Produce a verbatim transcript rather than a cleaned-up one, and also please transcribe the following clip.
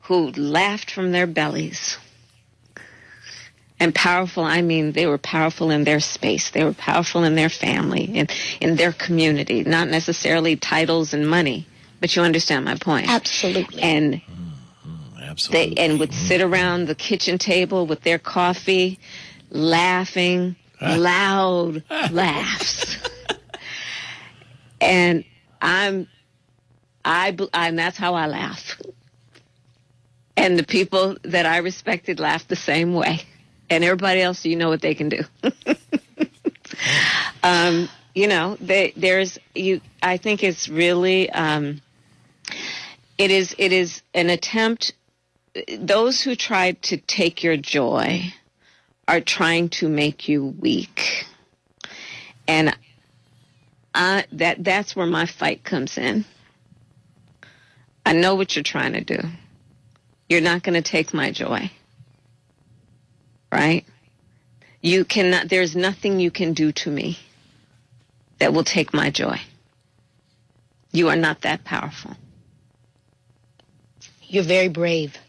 who laughed from their bellies. And powerful, I mean, they were powerful in their space. They were powerful in their family, in, in their community, not necessarily titles and money. But you understand my point. Absolutely. And mm-hmm. Absolutely. They, and would sit around the kitchen table with their coffee, laughing, loud laughs. And I'm, I, and that's how I laugh. And the people that I respected laughed the same way. And everybody else, you know what they can do. um, you know, they, there's you. I think it's really, um, it is, it is an attempt. Those who try to take your joy are trying to make you weak, and I, that that's where my fight comes in. I know what you're trying to do. You're not going to take my joy. Right? You cannot, there's nothing you can do to me that will take my joy. You are not that powerful. You're very brave.